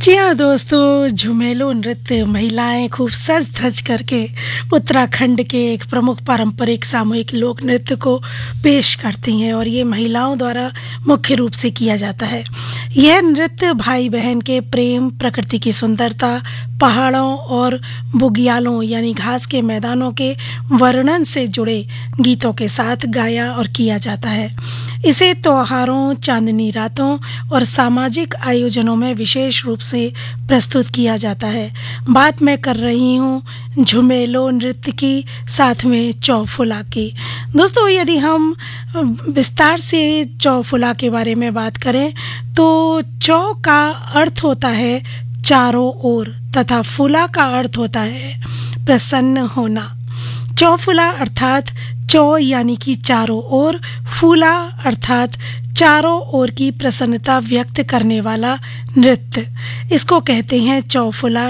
जी हाँ दोस्तों, झुमेलो नृत्य महिलाएं खूब सज धज करके उत्तराखंड के एक प्रमुख पारंपरिक सामूहिक लोक नृत्य को पेश करती हैं और ये महिलाओं द्वारा मुख्य रूप से किया जाता है। यह नृत्य भाई बहन के प्रेम, प्रकृति की सुंदरता, पहाड़ों और बुग्यालों यानी घास के मैदानों के वर्णन से जुड़े गीतों के साथ गाया और किया जाता है। इसे त्योहारों, चांदनी रातों और सामाजिक आयोजनों में विशेष रूप से प्रस्तुत किया जाता है। बात मैं कर रही हूँ झुमेलो नृत्य की, साथ में चौफुला की। दोस्तों, यदि हम विस्तार से चौफुला के बारे में बात करें तो चौ का अर्थ होता है चारों ओर तथा फुला का अर्थ होता है प्रसन्न होना। चौफुला अर्थात चौ यानी कि चारों ओर, फूला अर्थात चारों ओर की प्रसन्नता व्यक्त करने वाला नृत्य। इसको कहते हैं चौफुला